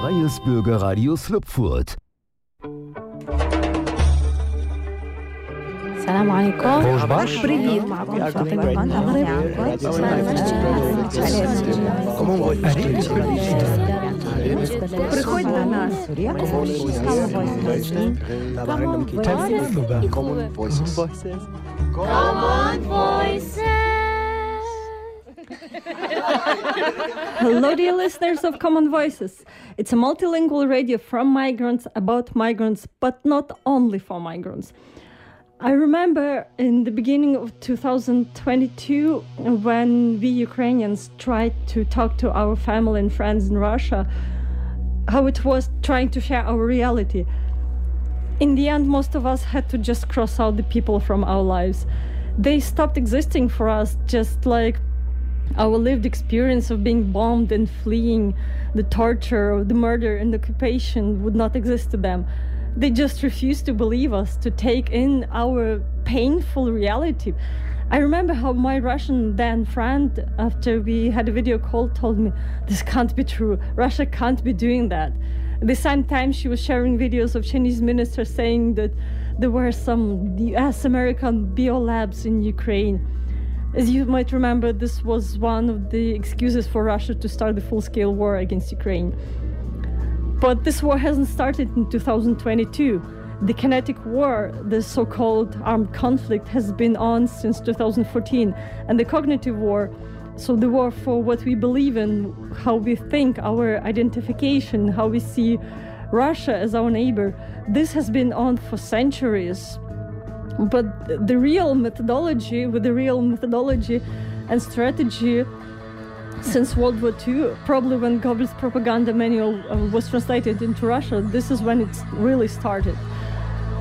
Freies Bürgerradio Slupfurt. السلام عليكم. Привіт. Приходь до нас. Common Voices. Hello, dear listeners of Common Voices. It's a multilingual radio from migrants, about migrants, but not only for migrants. I remember in the beginning of 2022, when we Ukrainians tried to talk to our family and friends in Russia, how it was trying to share our reality. In the end, most of us had to just cross out the people from our lives. They stopped existing for us, just like our lived experience of being bombed and fleeing, the torture, the murder and occupation would not exist to them. They just refused to believe us, to take in our painful reality. I remember how my Russian then friend, after we had a video call, told me, this can't be true. Russia can't be doing that. At the same time, she was sharing videos of Chinese ministers saying that there were some US-American biolabs in Ukraine. As you might remember, this was one of the excuses for Russia to start the full-scale war against Ukraine. But this war hasn't started in 2022. The kinetic war, the so-called armed conflict, has been on since 2014. And the cognitive war, so the war for what we believe in, how we think, our identification, how we see Russia as our neighbor, this has been on for centuries. But the real methodology, and strategy since World War II, probably when Goebbels' propaganda manual was translated into Russia, this is when it really started.